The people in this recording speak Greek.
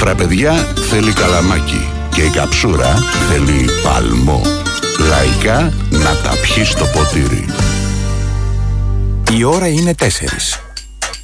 φραπεδιά θέλει καλαμάκι και η καψούρα θέλει παλμό. Λαϊκά να τα πιει στο ποτήρι. Η ώρα είναι 4.